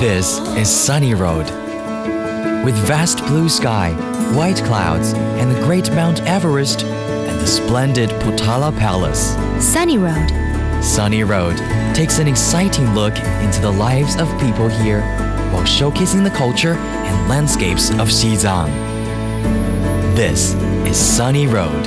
This is Sunny Road. With vast blue sky, white clouds, and the great Mount Everest, and the splendid Potala Palace. Sunny Road. Sunny Road takes an exciting look into the lives of people here while showcasing the culture and landscapes of Xizang. This is Sunny Road.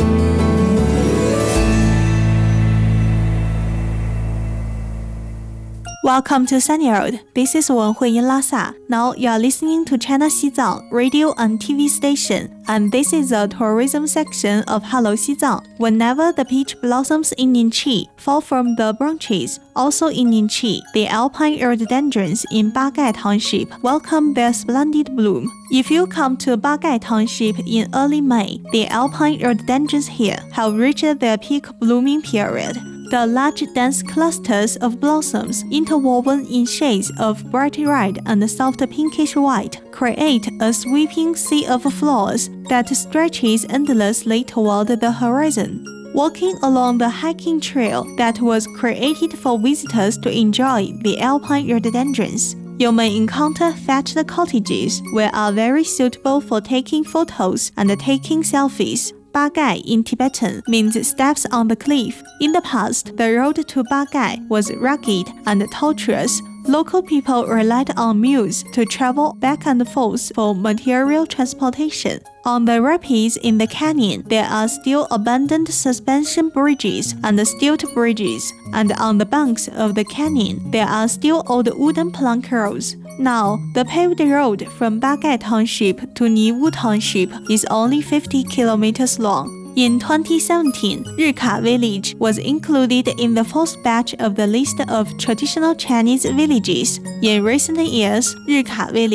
Welcome to Sunny Road. This is Wenhui in Lhasa. Now you are listening to China Xizang radio and TV station, and this is the tourism section of Hello Xizang. Whenever the peach blossoms in Ningqi fall from the branches, also in Ningqi, the alpine rhododendrons in Bagai Township welcome their splendid bloom. If you come to Bagai Township in early May, the alpine rhododendrons here have reached their peak blooming period. The large dense clusters of blossoms, interwoven in shades of bright red and soft pinkish white, create a sweeping sea of flowers that stretches endlessly toward the horizon. Walking along the hiking trail that was created for visitors to enjoy the alpine rhododendrons, you may encounter thatched cottages, which are very suitable for taking photos and taking selfies. Bagai in Tibetan means steps on the cliff. In the past, the road to Bagai was rugged and tortuous. Local people relied on mules to travel back and forth for material transportation. On the rapids in the canyon, there are still abandoned suspension bridges and stilt bridges, and on the banks of the canyon, there are still old wooden plank roads. Now, the paved road from Bagai Township to Niwu Township is only 50 kilometers long. In 2017, Rika Village was included in the fourth batch of the list of traditional Chinese villages. In recent years, Rika Village